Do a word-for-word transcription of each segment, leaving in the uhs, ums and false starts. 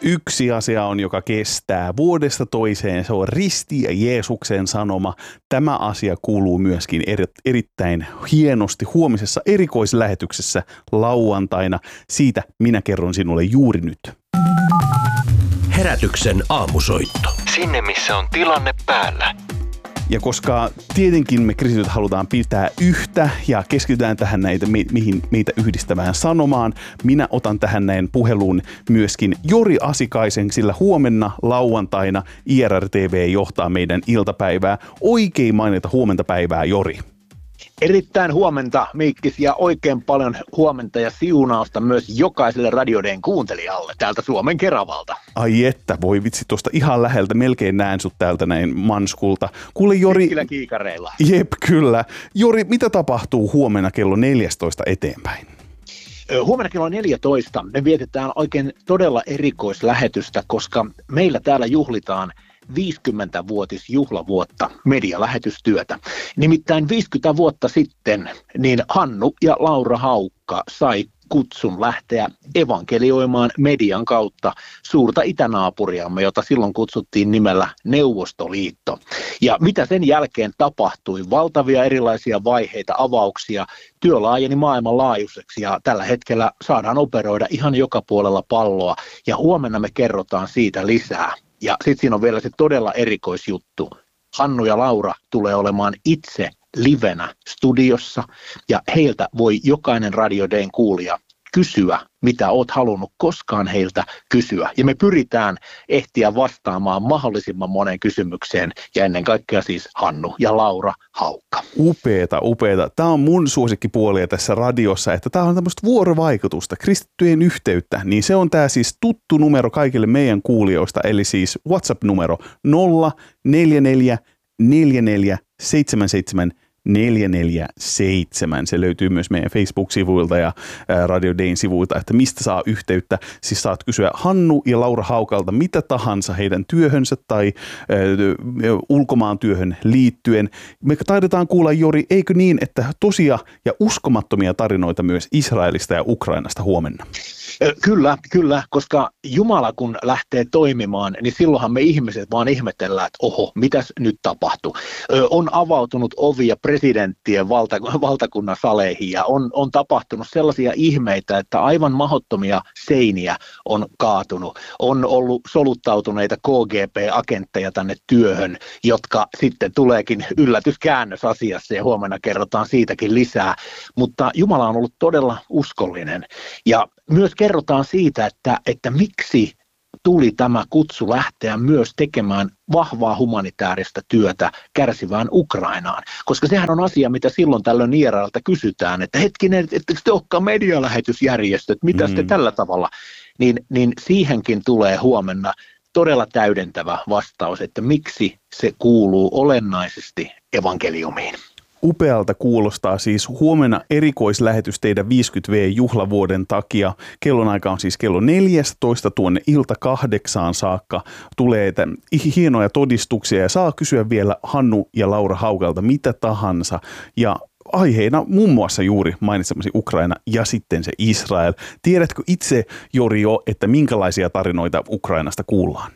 Yksi asia on, joka kestää vuodesta toiseen, se on risti ja Jeesuksen sanoma. Tämä asia kuuluu myöskin eri, erittäin hienosti huomisessa erikoislähetyksessä lauantaina. Siitä minä kerron sinulle juuri nyt. Herätyksen aamusoitto. Sinne, missä on tilanne päällä. Ja koska tietenkin me kristityt halutaan pitää yhtä ja keskitytään tähän näitä, me, mihin meitä yhdistävään sanomaan, minä otan tähän näin puheluun myöskin Jori Asikaisen, sillä huomenna lauantaina I R R T V johtaa meidän iltapäivää. Oikein mainita huomenta päivää, Jori. Erittäin huomenta, Miikkis, ja oikein paljon huomenta ja siunausta myös jokaiselle Radio Dayn kuuntelijalle täältä Suomen Keravalta. Ai että, voi vitsi, tuosta ihan läheltä, melkein näen sut täältä näin Manskulta. Kuule Jori... Pitkillä kiikareilla. Jep, kyllä. Jori, mitä tapahtuu huomenna kello neljätoista eteenpäin? Huomenna kello neljätoista me vietetään oikein todella erikoislähetystä, koska meillä täällä juhlitaan viisikymmentävuotisjuhlavuotta medialähetystyötä. Nimittäin viisikymmentä vuotta sitten niin Hannu ja Laura Haukka sai kutsun lähteä evankelioimaan median kautta suurta itänaapuriamme, jota silloin kutsuttiin nimellä Neuvostoliitto. Ja mitä sen jälkeen tapahtui? Valtavia erilaisia vaiheita, avauksia, työ laajeni maailmanlaajuiseksi ja tällä hetkellä saadaan operoida ihan joka puolella palloa ja huomenna me kerrotaan siitä lisää. Ja sitten siinä on vielä se todella erikoisjuttu. Hannu ja Laura tulee olemaan itse livenä studiossa ja heiltä voi jokainen Radio Dayn kuulija kysyä, mitä oot halunnut koskaan heiltä kysyä. Ja me pyritään ehtiä vastaamaan mahdollisimman monen kysymykseen ja ennen kaikkea siis Hannu ja Laura Haukka. Upeeta, upeeta. Tämä on mun suosikkipuolia tässä radiossa, että tämä on tämmöistä vuorovaikutusta, kristittyjen yhteyttä. Niin se on tämä siis tuttu numero kaikille meidän kuulijoista, eli siis WhatsApp-numero nolla neljä neljä neljä neljä seitsemän seitsemän neljä neljä seitsemän. Se löytyy myös meidän Facebook-sivuilta ja Radio Dayn sivuilta, että mistä saa yhteyttä. Siis saat kysyä Hannu ja Laura Haukalta mitä tahansa heidän työhönsä tai äh, ulkomaan työhön liittyen. Me taidetaan kuulla, Jori, eikö niin, että tosia ja uskomattomia tarinoita myös Israelista ja Ukrainasta huomenna? Kyllä, kyllä, koska Jumala kun lähtee toimimaan, niin silloinhan me ihmiset vaan ihmetellään, että oho, mitäs nyt tapahtuu. On avautunut ovia presidenttien valta, valtakunnan saleihin ja on, on tapahtunut sellaisia ihmeitä, että aivan mahdottomia seiniä on kaatunut. On ollut soluttautuneita K G B-agentteja tänne työhön, jotka sitten tuleekin yllätyskäännös asiassa ja huomenna kerrotaan siitäkin lisää. Mutta Jumala on ollut todella uskollinen ja myös kerrotaan siitä, että, että miksi tuli tämä kutsu lähteä myös tekemään vahvaa humanitaarista työtä kärsivään Ukrainaan. Koska sehän on asia, mitä silloin tällöin I R L:ltä kysytään, että hetkinen, ettekö te olekaan medialähetysjärjestöt, mitä mm. te tällä tavalla? Niin, niin siihenkin tulee huomenna todella täydentävä vastaus, että miksi se kuuluu olennaisesti evankeliumiin. Upealta kuulostaa siis huomenna erikoislähetys teidän viisikymmentä vuotisjuhlavuoden takia. Kellonaika on siis kello neljätoista tuonne ilta kahdeksaan saakka. Tulee hienoja todistuksia ja saa kysyä vielä Hannu ja Laura Haukalta mitä tahansa. Ja aiheena muun muassa juuri mainitsemasi Ukraina ja sitten se Israel. Tiedätkö itse, Jori, jo, että minkälaisia tarinoita Ukrainasta kuullaan?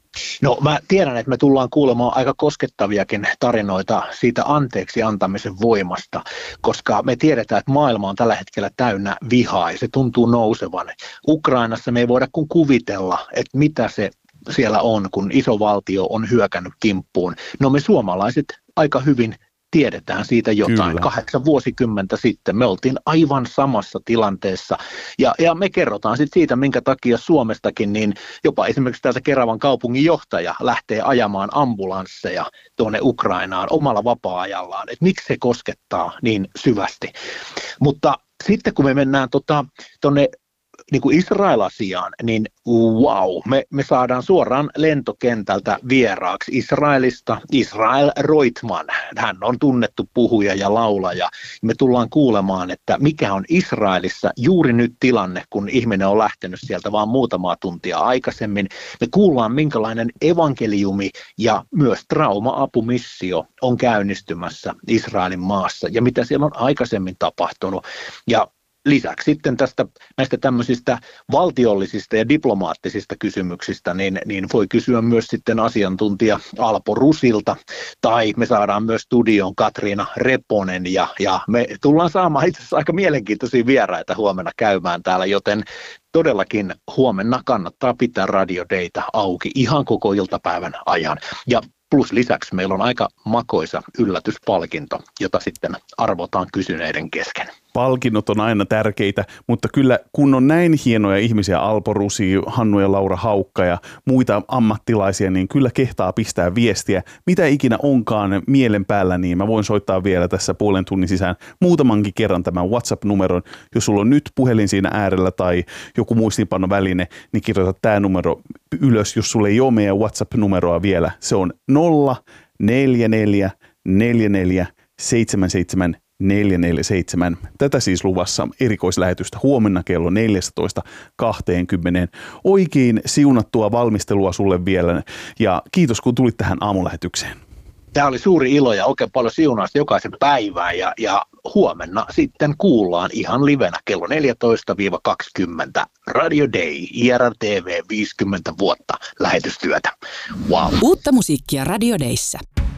No mä tiedän, että me tullaan kuulemaan aika koskettaviakin tarinoita siitä anteeksi antamisen voimasta, koska me tiedetään, että maailma on tällä hetkellä täynnä vihaa ja se tuntuu nousevan. Ukrainassa me ei voida kuin kuvitella, että mitä se siellä on, kun iso valtio on hyökännyt kimppuun. No me suomalaiset aika hyvin tiedetään siitä jotain. Kyllä. Kahdeksan vuosikymmentä sitten me oltiin aivan samassa tilanteessa ja, ja me kerrotaan sitten siitä, minkä takia Suomestakin niin jopa esimerkiksi täältä Keravan kaupungin johtaja lähtee ajamaan ambulansseja tuonne Ukrainaan omalla vapaa-ajallaan, että miksi se koskettaa niin syvästi. Mutta sitten kun me mennään tuonne tota, niin kuin Israel-asiaan, niin wow, me, me saadaan suoraan lentokentältä vieraaksi Israelista Israel Roitman. Hän on tunnettu puhuja ja laulaja. Me tullaan kuulemaan, että mikä on Israelissa juuri nyt tilanne, kun ihminen on lähtenyt sieltä vaan muutamaa tuntia aikaisemmin. Me kuullaan, minkälainen evankeliumi ja myös trauma-apumissio on käynnistymässä Israelin maassa ja mitä siellä on aikaisemmin tapahtunut. Ja lisäksi sitten tästä näistä tämmöisistä valtiollisista ja diplomaattisista kysymyksistä, niin, niin voi kysyä myös sitten asiantuntija Alpo Rusilta, tai me saadaan myös studioon Katriina Reponen, ja, ja me tullaan saamaan itse asiassa aika mielenkiintoisia vieraita huomenna käymään täällä, joten todellakin huomenna kannattaa pitää Radio Dayta auki ihan koko iltapäivän ajan. Ja plus lisäksi meillä on aika makoisa yllätyspalkinto, jota sitten arvotaan kysyneiden kesken. Palkinnot on aina tärkeitä, mutta kyllä kun on näin hienoja ihmisiä, Alpo Rusi, Hannu ja Laura Haukka ja muita ammattilaisia, niin kyllä kehtaa pistää viestiä. Mitä ikinä onkaan mielen päällä, niin mä voin soittaa vielä tässä puolen tunnin sisään muutamankin kerran tämän WhatsApp-numeron. Jos sulla on nyt puhelin siinä äärellä tai joku muistiinpanoväline, niin kirjoita tämä numero ylös, jos sulla ei ole meidän WhatsApp-numeroa vielä. Se on nolla neljä neljä neljä neljä seitsemän seitsemän neljä neljä seitsemän. Tätä siis luvassa erikoislähetystä huomenna kello neljätoista kaksikymmentä. Oikein siunattua valmistelua sulle vielä ja kiitos kun tulit tähän aamulähetykseen. Tämä oli suuri ilo ja oikein paljon siunausta jokaisen päivään ja, ja huomenna sitten kuullaan ihan livenä kello neljätoista kaksikymmentä Radio Day, I R T V viisikymmentä vuotta lähetystyötä. Wow. Uutta musiikkia Radio Dayssä.